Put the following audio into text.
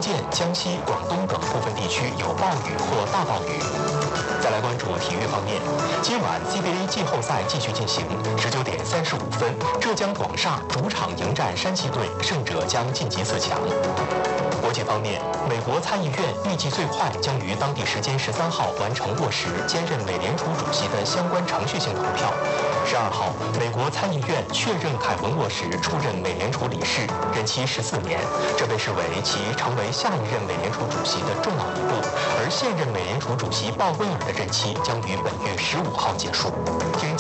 见江西、广东等部分地区有暴雨或大暴雨。再来关注体育方面，今晚 CBA 季后赛继续进行，19点35分，浙江广厦主场迎战山西队，胜者将晋级4强。国际方面，美国参议院预计最快将于当地时间13号完成落实兼任美联储主席的相关程序性投票。12号，美国参议院确认凯文·沃什出任美联储理事，任期14年，这被视为其成为下一任美联储主席的重要一步。而现任美联储主席鲍威尔的任期将于本月15号结束。